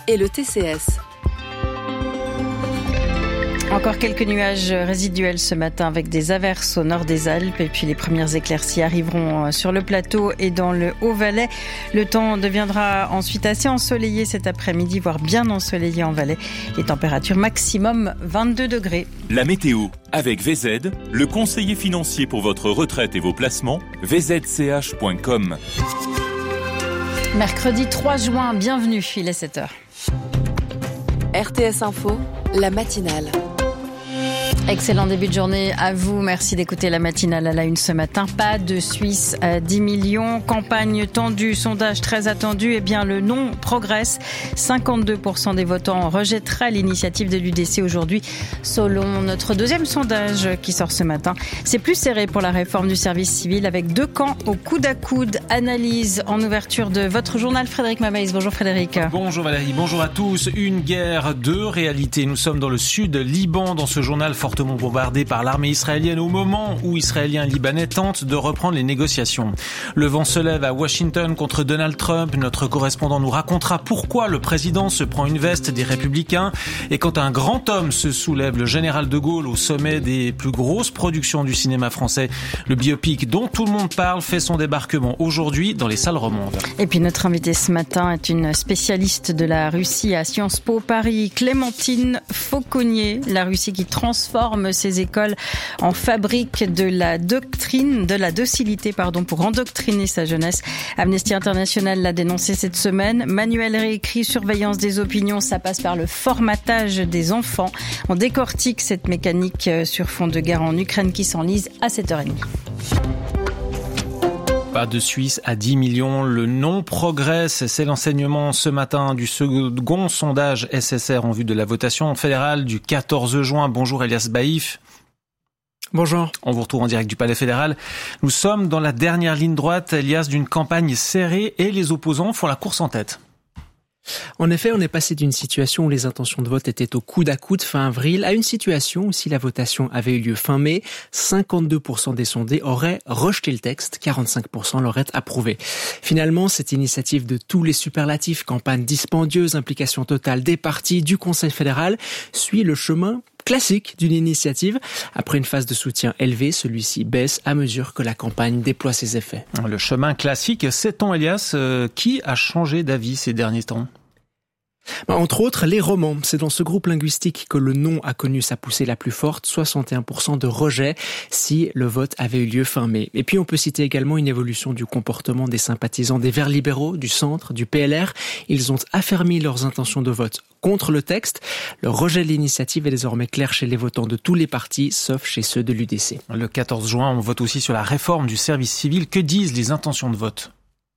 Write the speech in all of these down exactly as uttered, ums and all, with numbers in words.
et le T C S. Encore quelques nuages résiduels ce matin avec des averses au nord des Alpes et puis les premières éclaircies arriveront sur le plateau et dans le Haut-Valais. Le temps deviendra ensuite assez ensoleillé cet après-midi, voire bien ensoleillé en Valais. Les températures maximum vingt-deux degrés. La météo avec V Z, le conseiller financier pour votre retraite et vos placements, v z c h point com. Mercredi trois juin, bienvenue, il est sept heures. R T S Info, la matinale. Excellent début de journée à vous. Merci d'écouter la matinale à la une ce matin. Pas de Suisse à dix millions. Campagne tendue, sondage très attendu. Eh bien, le non progresse. cinquante-deux pour cent des votants rejetteraient l'initiative de l'U D C aujourd'hui. Selon notre deuxième sondage qui sort ce matin, c'est plus serré pour la réforme du service civil avec deux camps au coude à coude. Analyse en ouverture de votre journal. Frédéric Mamaïs. Bonjour Frédéric. Bonjour Valérie. Bonjour à tous. Une guerre, deux réalités. Nous sommes dans le sud Liban dans ce journal fortement bombardé par l'armée israélienne au moment où Israéliens et Libanais tentent de reprendre les négociations. Le vent se lève à Washington contre Donald Trump. Notre correspondant nous racontera pourquoi le président se prend une veste des Républicains. Et quand un grand homme se soulève, le général de Gaulle au sommet des plus grosses productions du cinéma français, le biopic dont tout le monde parle fait son débarquement aujourd'hui dans les salles romandes. Et puis notre invitée ce matin est une spécialiste de la Russie à Sciences Po Paris, Clémentine Fauconnier. La Russie qui transforme ces écoles en fabrique de la doctrine, de la docilité, pardon, pour endoctriner sa jeunesse. Amnesty International l'a dénoncé cette semaine. Manuel réécrit, surveillance des opinions, ça passe par le formatage des enfants. On décortique cette mécanique sur fond de guerre en Ukraine qui s'enlise à sept heures trente. Pas de Suisse à dix millions, le non progresse, c'est l'enseignement ce matin du second sondage S S R en vue de la votation fédérale du quatorze juin. Bonjour Elias Baïf. Bonjour. On vous retrouve en direct du Palais fédéral. Nous sommes dans la dernière ligne droite, Elias, d'une campagne serrée et les opposants font la course en tête. En effet, on est passé d'une situation où les intentions de vote étaient au coude à coude fin avril à une situation où si la votation avait eu lieu fin mai, cinquante-deux pour cent des sondés auraient rejeté le texte, quarante-cinq pour cent l'auraient approuvé. Finalement, cette initiative de tous les superlatifs, campagne dispendieuse, implication totale des partis, du Conseil fédéral, suit le chemin classique d'une initiative. Après une phase de soutien élevée, celui-ci baisse à mesure que la campagne déploie ses effets. Le chemin classique, s'étend, Elias. Euh, qui a changé d'avis ces derniers temps ? Entre autres, les romans. C'est dans ce groupe linguistique que le non a connu sa poussée la plus forte, soixante et un pour cent de rejet si le vote avait eu lieu fin mai. Et puis on peut citer également une évolution du comportement des sympathisants des Verts libéraux, du Centre, du P L R. Ils ont affermi leurs intentions de vote contre le texte. Le rejet de l'initiative est désormais clair chez les votants de tous les partis, sauf chez ceux de l'U D C. Le quatorze juin, on vote aussi sur la réforme du service civil. Que disent les intentions de vote ?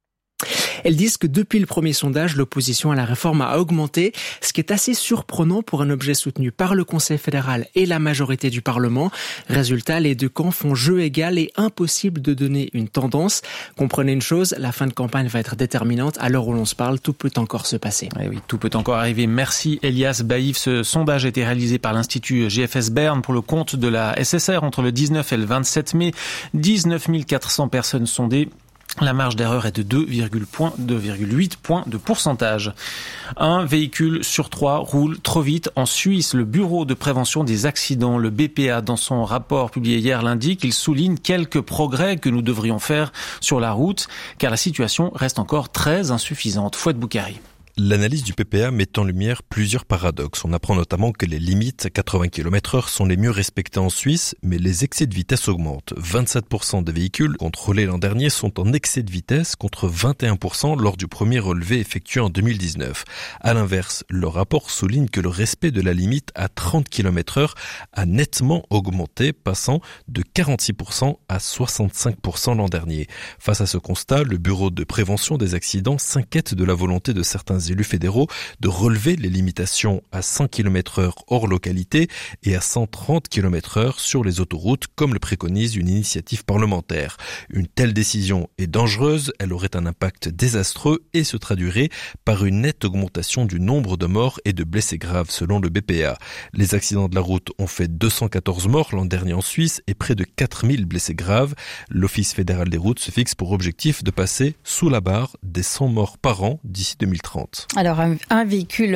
Elles disent que depuis le premier sondage, l'opposition à la réforme a augmenté, ce qui est assez surprenant pour un objet soutenu par le Conseil fédéral et la majorité du Parlement. Résultat, les deux camps font jeu égal et impossible de donner une tendance. Comprenez une chose, la fin de campagne va être déterminante. À l'heure où l'on se parle, tout peut encore se passer. Eh oui, tout peut encore arriver. Merci Elias Baïf. Ce sondage a été réalisé par l'Institut G F S Berne pour le compte de la S S R entre le dix-neuf et le vingt-sept mai. dix-neuf mille quatre cents personnes sondées. La marge d'erreur est de deux virgule huit points de pourcentage. Un véhicule sur trois roule trop vite en Suisse. Le Bureau de prévention des accidents, le B P A, dans son rapport publié hier, l'indique. Il souligne quelques progrès que nous devrions faire sur la route, car la situation reste encore très insuffisante. Fouad Boukari. L'analyse du P P A met en lumière plusieurs paradoxes. On apprend notamment que les limites à quatre-vingts kilomètres heure sont les mieux respectées en Suisse, mais les excès de vitesse augmentent. vingt-sept pour cent des véhicules contrôlés l'an dernier sont en excès de vitesse contre vingt et un pour cent lors du premier relevé effectué en deux mille dix-neuf. À l'inverse, le rapport souligne que le respect de la limite à trente kilomètres heure a nettement augmenté, passant de quarante-six pour cent à soixante-cinq pour cent l'an dernier. Face à ce constat, le Bureau de prévention des accidents s'inquiète de la volonté de certains élus fédéraux de relever les limitations à cent kilomètres heure hors localité et à cent trente kilomètres heure sur les autoroutes, comme le préconise une initiative parlementaire. Une telle décision est dangereuse, elle aurait un impact désastreux et se traduirait par une nette augmentation du nombre de morts et de blessés graves selon le B P A. Les accidents de la route ont fait deux cent quatorze morts l'an dernier en Suisse et près de quatre mille blessés graves. L'Office fédéral des routes se fixe pour objectif de passer sous la barre des cent morts par an d'ici deux mille trente. Alors, un, un véhicule